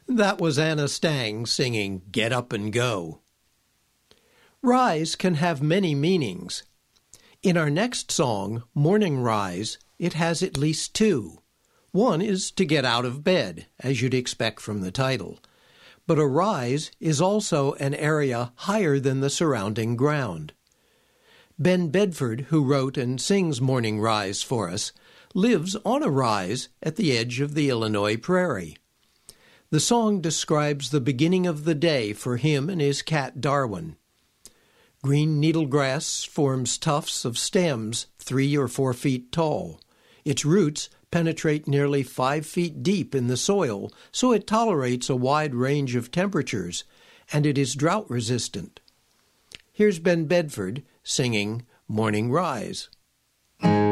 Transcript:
That was Anna Stang singing Get Up and Go. Rise can have many meanings. In our next song, Morning Rise, it has at least two. One is to get out of bed, as you'd expect from the title. But a rise is also an area higher than the surrounding ground. Ben Bedford, who wrote and sings Morning Rise for us, lives on a rise at the edge of the Illinois prairie. The song describes the beginning of the day for him and his cat Darwin. Green needlegrass forms tufts of stems 3 or 4 feet tall. Its roots penetrate nearly 5 feet deep in the soil, so it tolerates a wide range of temperatures, and it is drought-resistant. Here's Ben Bedford singing Morning Rise.